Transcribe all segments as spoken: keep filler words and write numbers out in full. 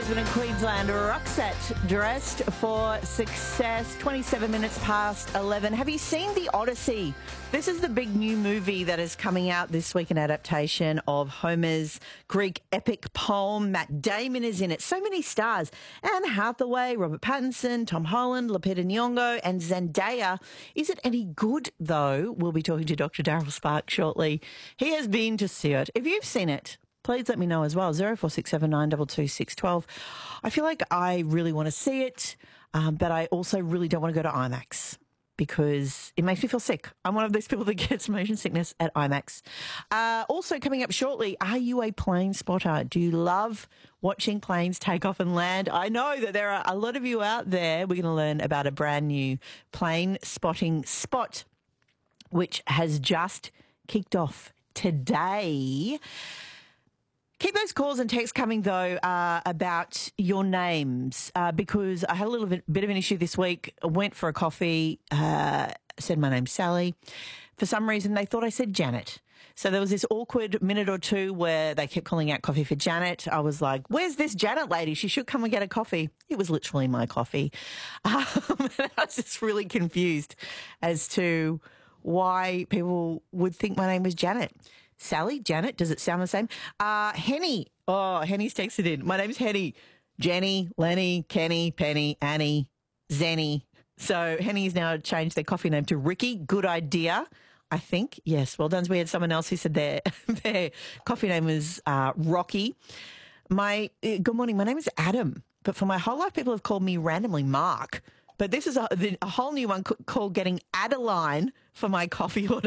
Brisbane and Queensland, Roxette, dressed for success, twenty-seven minutes past eleven. Have you seen The Odyssey? This is the big new movie that is coming out this week, an adaptation of Homer's Greek epic poem. Matt Damon is in it. So many stars. Anne Hathaway, Robert Pattinson, Tom Holland, Lupita Nyong'o and Zendaya. Is it any good, though? We'll be talking to Doctor Daryl Spark shortly. He has been to see it. If you've seen it, please let me know as well. zero four six seven nine two two six one two. I feel like I really want to see it, um, but I also really don't want to go to IMAX because it makes me feel sick. I'm one of those people that gets motion sickness at IMAX. Uh, also coming up shortly, are you a plane spotter? Do you love watching planes take off and land? I know that there are a lot of you out there. We're going to learn about a brand new plane spotting spot, which has just kicked off today. Keep those calls and texts coming, though, uh, about your names, uh, because I had a little bit, bit of an issue this week. I went for a coffee, uh, said my name's Sally. For some reason, they thought I said Janet. So there was this awkward minute or two where they kept calling out coffee for Janet. I was like, where's this Janet lady? She should come and get a coffee. It was literally my coffee. Um, and I was just really confused as to why people would think my name was Janet. Sally, Janet, does it sound the same? Uh, Henny. Oh, Henny's texted in. My name's Henny. Jenny, Lenny, Kenny, Penny, Annie, Zenny. So Henny's now changed their coffee name to Ricky. Good idea, I think. Yes, well done. We had someone else who said their, their coffee name was uh, Rocky. My uh, good morning. My name is Adam, but for my whole life, people have called me randomly Mark. But this is a, a whole new one called getting Adeline for my coffee order.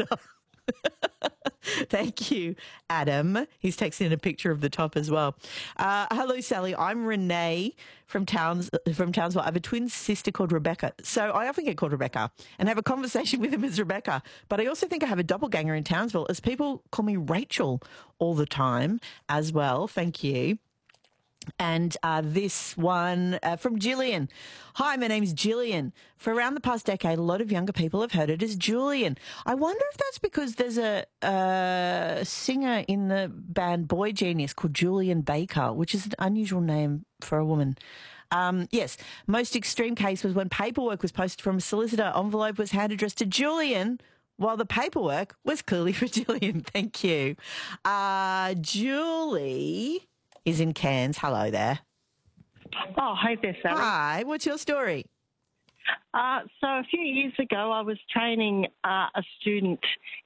Thank you, Adam. He's texting in a picture of the top as well. Uh, hello, Sally. I'm Renee from Towns from Townsville. I have a twin sister called Rebecca. So I often get called Rebecca and have a conversation with him as Rebecca. But I also think I have a doppelganger in Townsville as people call me Rachel all the time as well. Thank you. And uh, this one uh, from Gillian. Hi, my name's Gillian. For around the past decade, a lot of younger people have heard it as Julian. I wonder if that's because there's a, a singer in the band Boy Genius called Julian Baker, which is an unusual name for a woman. Um, yes, most extreme case was when paperwork was posted from a solicitor. Envelope was hand addressed to Julian, while the paperwork was clearly for Gillian. Thank you. Uh, Julie is in Cairns. Hello there. Oh, hi there, Sally. Hi, what's your story? Uh, so a few years ago, I was training uh, a student